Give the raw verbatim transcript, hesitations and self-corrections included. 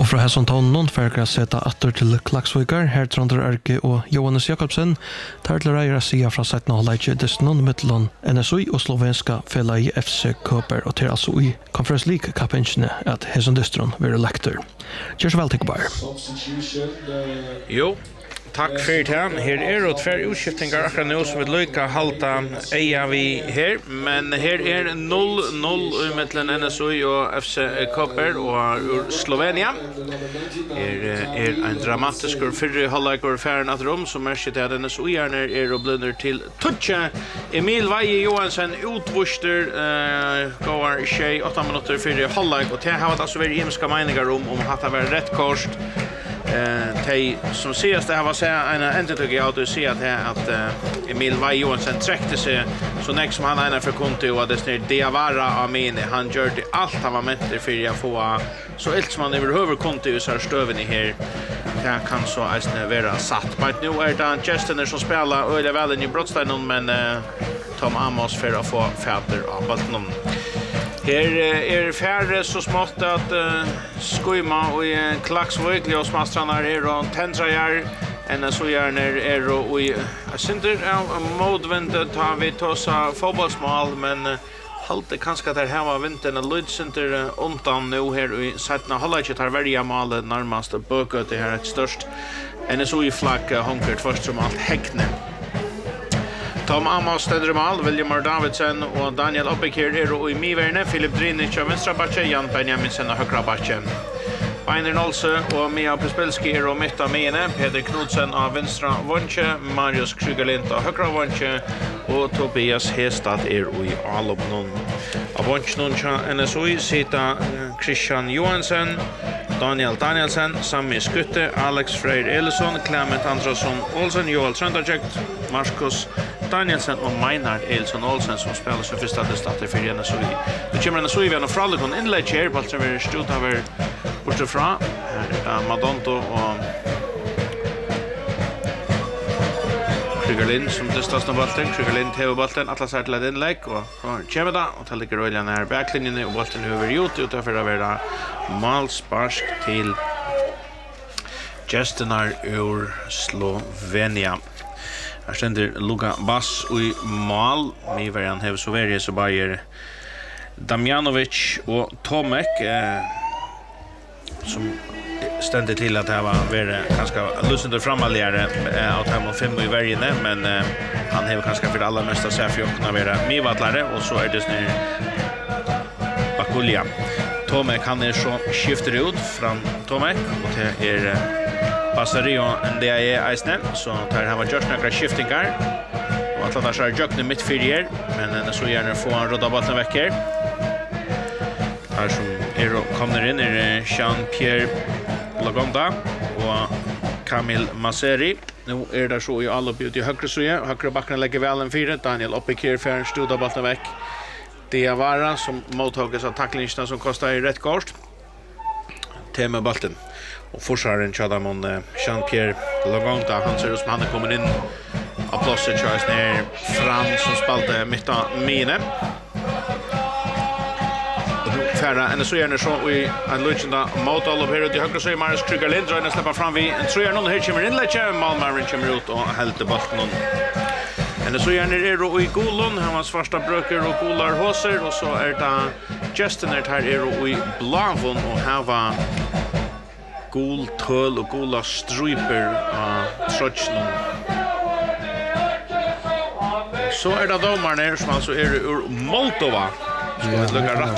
fra Hesson Tonnen for å sette atter til Klaksvikar, her Trondre Erke og Johannes Jakobsen, tar til reier å si fra setna halvleitje Destnon, Midtland, N S U og slovenska Felai F C Køper, og til altså i Conference League kappensjene at Hesson Destron vil lektor. Gjør så vel til bare. Jo. Takk for det. Her er det tver utskiftingar akkurat nå som vi lykker halta eia vi her, men her er null null i mittlen N S U og F C Køper og ur Slovenia. Her er en dramatisk og fyrre halvleik og færen at rom, som merker til at N S U-hjerne er og blunder til Tutje. Emil Veie Johansen utvuster uh, går tjej åtta minutter fyrre halvleik, og til har det altså vært imenska meningar om om hatt det vært rett korst. Eh tej som ses det här var så en entitygg jag att se att att uh, Emil Veie Johansen träckte sig så näck som han ena för konto och det är Diawara Amini han gör det allt han var mätt för att få så allt som han överhuvud konto i så här stöven i här det kan så ästne vara satt men nu är det Justin som spelar öle väl i Brottstein men uh, Tom Amos för att få fäder av bollen. Her er færre så smått at uh, Skuima og i Klaksvik, Ljøsmastranar er og Tendrajar, enn så gjerne er og i Sinter av modvindet har vi tåsa fotballsmål, men uh, halte kanskje at her heva vinteren og Lydsinter uh, undan nå her i setna halvleik tar verja malet nærmast bøkøt det her et størst enn så i flagg uh, honkert først som alt hegne. Tom Amos Stedremal, William R. Davidsen og Daniel Oppekir er og i Miverne, Filip Drinic av venstre bakke, Jan Benjaminsen av høyre bakke. Beiner Nolse og Mia Pispelski er og midt av mine, Peder Knudsen av venstre vondje, Marius Krygalind av høyre vondje, og Tobias Hestad er og i Alobnon. Av vondje N S U sita Christian Johansen, Daniel Danielsen, Sammy Skutte, Alex Freyr Elesson, Clement Androsson Olsen, Joel Trønderjekt, Marcus Danielsen og Meinar Elson Olsen som spelar som första starter för N S U. Det kommer N S U vi har några frågor inlägg här på att vi stod över bortifrån. Här är Madonto och Krygalind som det största bollen. Krygalind har bollen alla så här inlägg och kommer där och tar ligger rollen här backlinjen och bollen över ut utanför att vara målspark till Justinar ur Slovenia. Här ständer Luka Bass i mål. Mivaren har så verið så bara Damjanovic och Tomek eh, som ständer till att det var väldigt ganska lustigt och framåtligare eh, att ha fem i värjene men eh, han har kanske för alla mesta sig för att kunna vara Mivatlare och så är det snur Bakulja. Tomek han är så skifter ut från Tomek och det är eh, Passario and det är Eisne så tar han var just några skiftingar och att han kör juckne mitt fyra men den så gärna få en rodda bollen veckor. Här som är kommer in är Jean-Pierre Lagonda och Kamil Maseri. Nu är det så i alla ut i högre så högre backen lägger väl en fyra Daniel Oppekir för en stor bollen veck. Diawara som mottages av tacklingarna som kostar i rätt kort. Tema bollen. Och forsaren Chadamon uh, Jean-Pierre Lagonda han ser ut som han är kommit in av plåset Charles ner fram som spalte mitt av mine. Och färra en så gärna så i en lutjenda mot all upp här ute i högra så är Marius Krygalind och den släpper fram vi en tror jag någon här kommer in lägga Malmö kommer ut och helt bollen. En så gärna är då i Golon han var svarta bröker och golar hoser och så är det Justin här är då i Blavon och här var gul töl och gula stryper av trotsen. Så är det domarna som alltså är ur Moldova. Ska vi lugga rätt